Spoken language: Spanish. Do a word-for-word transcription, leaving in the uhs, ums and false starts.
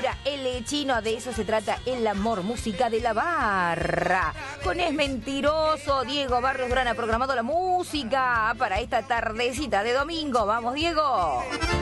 figura el chino, de eso se trata el amor, música de la barra. Con Es Mentiroso, Diego Barrios Durán ha programado la música para esta tardecita de domingo. ¡Vamos, Diego!